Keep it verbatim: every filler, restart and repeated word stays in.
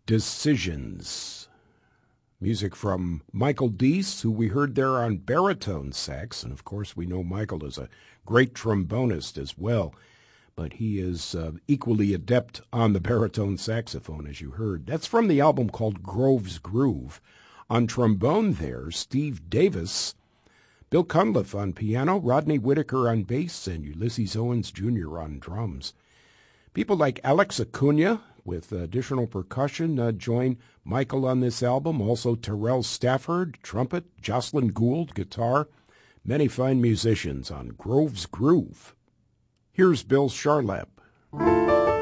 Decisions. Music from Michael Deese, who we heard there on baritone sax, and of course we know Michael is a great trombonist as well, but he is uh, equally adept on the baritone saxophone, as you heard. That's from the album called Grove's Groove. On trombone there, Steve Davis, Bill Cunliffe on piano, Rodney Whitaker on bass, and Ulysses Owens Junior on drums. People like Alex Acuna with additional percussion uh, join Michael on this album. Also Terrell Stafford, trumpet, Jocelyn Gould, guitar. Many fine musicians on Grove's Groove. Here's Bill Charlap.